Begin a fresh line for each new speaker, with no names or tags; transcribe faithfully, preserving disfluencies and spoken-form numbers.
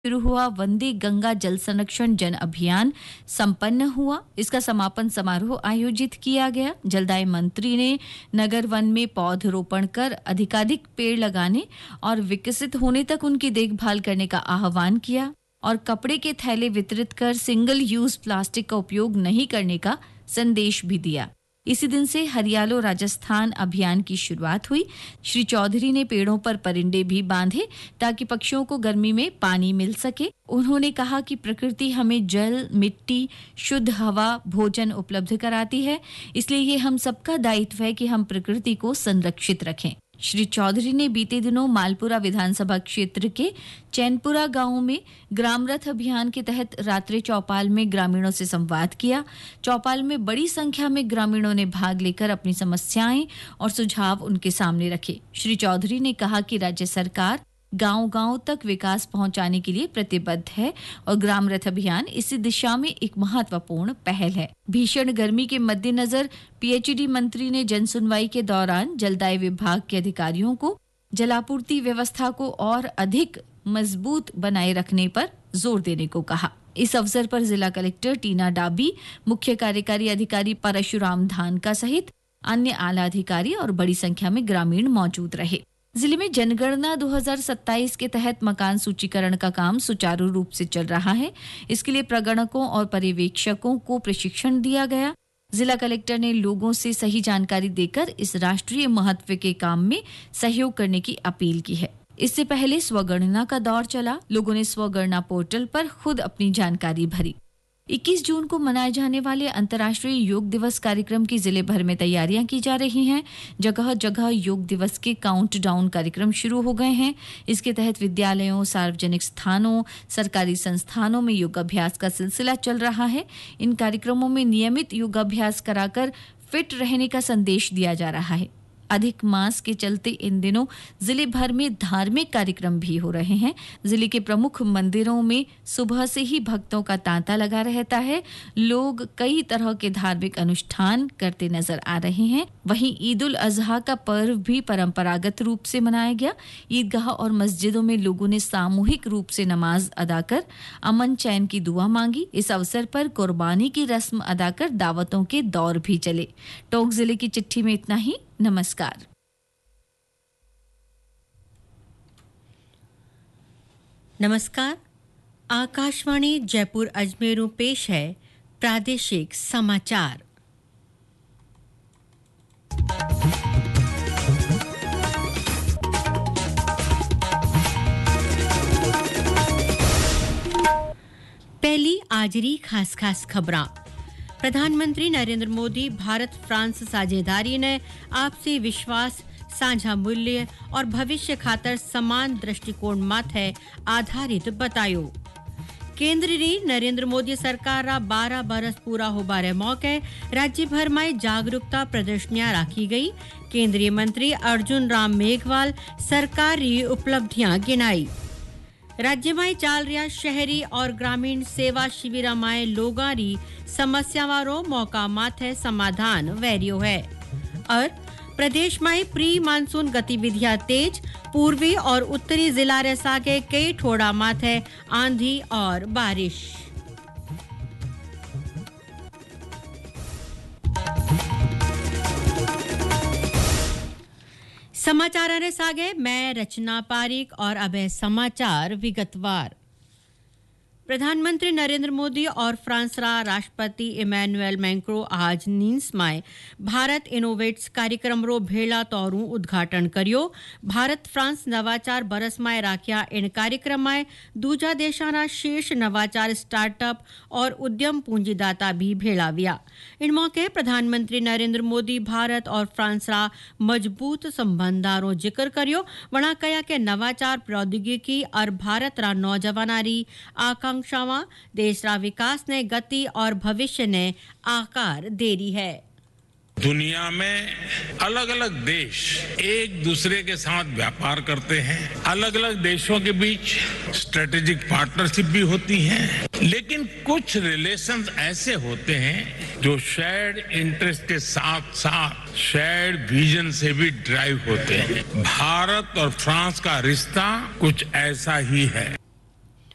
शुरू हुआ वंदे गंगा जल संरक्षण जन अभियान संपन्न हुआ। इसका समापन समारोह आयोजित किया गया। जलदाय मंत्री ने नगर वन में पौधरोपण कर अधिकाधिक पेड़ लगाने और विकसित होने तक उनकी देखभाल करने का आह्वान किया और कपड़े के थैले वितरित कर सिंगल यूज प्लास्टिक का उपयोग नहीं करने का संदेश भी दिया। इसी दिन से हरियालो राजस्थान अभियान की शुरुआत हुई। श्री चौधरी ने पेड़ों पर परिंदे भी बांधे ताकि पक्षियों को गर्मी में पानी मिल सके। उन्होंने कहा कि प्रकृति हमें जल, मिट्टी, शुद्ध हवा, भोजन उपलब्ध कराती है, इसलिए ये हम सबका दायित्व है कि हम प्रकृति को संरक्षित रखें। श्री चौधरी ने बीते दिनों मालपुरा विधानसभा क्षेत्र के चैनपुरा गांव में ग्राम रथ अभियान के तहत रात्रि चौपाल में ग्रामीणों से संवाद किया। चौपाल में बड़ी संख्या में ग्रामीणों ने भाग लेकर अपनी समस्याएं और सुझाव उनके सामने रखे। श्री चौधरी ने कहा कि राज्य सरकार गांव-गांव तक विकास पहुंचाने के लिए प्रतिबद्ध है और ग्राम रथ अभियान इसी दिशा में एक महत्वपूर्ण पहल है। भीषण गर्मी के मद्देनजर पीएचईडी मंत्री ने जन सुनवाई के दौरान जलदाय विभाग के अधिकारियों को जलापूर्ति व्यवस्था को और अधिक मजबूत बनाए रखने पर जोर देने को कहा। इस अवसर पर जिला कलेक्टर टीना डाबी, मुख्य कार्यकारी अधिकारी परशुराम धानका सहित अन्य आला अधिकारी और बड़ी संख्या में ग्रामीण मौजूद रहे। जिले में जनगणना दो हज़ार सत्ताईस के तहत मकान सूचीकरण का काम सुचारू रूप से चल रहा है। इसके लिए प्रगणकों और पर्यवेक्षकों को प्रशिक्षण दिया गया। जिला कलेक्टर ने लोगों से सही जानकारी देकर इस राष्ट्रीय महत्व के काम में सहयोग करने की अपील की है। इससे पहले स्वगणना का दौर चला। लोगों ने स्वगणना पोर्टल पर खुद अपनी जानकारी भरी। इक्कीस जून को मनाए जाने वाले अंतर्राष्ट्रीय योग दिवस कार्यक्रम की जिले भर में तैयारियां की जा रही हैं। जगह जगह योग दिवस के काउंटडाउन कार्यक्रम शुरू हो गए हैं। इसके तहत विद्यालयों, सार्वजनिक स्थानों, सरकारी संस्थानों में योगाभ्यास का सिलसिला चल रहा है। इन कार्यक्रमों में नियमित योगाभ्यास कराकर फिट रहने का संदेश दिया जा रहा है। अधिक मास के चलते इन दिनों जिले भर में धार्मिक कार्यक्रम भी हो रहे हैं। जिले के प्रमुख मंदिरों में सुबह से ही भक्तों का तांता लगा रहता है। लोग कई तरह के धार्मिक अनुष्ठान करते नजर आ रहे हैं। वहीं ईद उल अजहा का पर्व भी परंपरागत रूप से मनाया गया। ईदगाह और मस्जिदों में लोगों ने सामूहिक रूप से नमाज अदा कर अमन चैन की दुआ मांगी। इस अवसर पर कुर्बानी की रस्म अदा कर दावतों के दौर भी चले। टोंक जिले की चिट्ठी में इतना ही। नमस्कार।
नमस्कार। आकाशवाणी जयपुर अजमेर पेश है प्रादेशिक समाचार। पहली आजरी खास खास खबरां। प्रधानमंत्री नरेंद्र मोदी भारत फ्रांस साझेदारी ने आपसी विश्वास, साझा मूल्य और भविष्य खातर समान दृष्टिकोण माथे आधारित बतायो। केंद्र री नरेंद्र मोदी सरकार रा बारह बरस पूरा होबारे मौके राज्य भर में जागरूकता प्रदर्शनियां राखी गई। केंद्रीय मंत्री अर्जुन राम मेघवाल सरकार री उपलब्धियां गिनाई। राज्य में चाल रहा शहरी और ग्रामीण सेवा शिविर में लोगां री समस्यावारो मौका माथे समाधान वैरियो है। और प्रदेश में प्री मानसून गतिविधियां तेज। पूर्वी और उत्तरी जिला रेसा के कई ठोड़ा माथे आंधी और बारिश। समाचार ने सागे मैं रचना पारिक और अब समाचार विगतवार। प्रधानमंत्री नरेंद्र मोदी और फ्रांस रा राष्ट्रपति इमैनुअल मैक्रों आज नीस में भारत इनोवेट्स कार्यक्रम रो भेला तौरू उद्घाटन करियो। भारत फ्रांस नवाचार बरस में राख्या इन कार्यक्रम में दूजा देशा रा शीर्ष नवाचार स्टार्टअप और उद्यम पूंजीदाता भी भेड़ाव्या। इन मौके प्रधानमंत्री नरेंद्र मोदी भारत और फ्रांस रा मजबूत संबंधा रो जिक्र करियो। वणा कया के नवाचार प्रौद्योगिकी और भारत रा नौजवानारी आकांक्षा देश रा विकास ने गति और भविष्य ने आकार दे रही है।
दुनिया में अलग अलग देश एक दूसरे के साथ व्यापार करते हैं। अलग अलग देशों के बीच स्ट्रेटेजिक पार्टनरशिप भी होती है, लेकिन कुछ रिलेशंस ऐसे होते हैं जो शेयर्ड इंटरेस्ट के साथ साथ शेयर्ड विजन से भी ड्राइव होते हैं। भारत और फ्रांस का रिश्ता कुछ ऐसा ही है।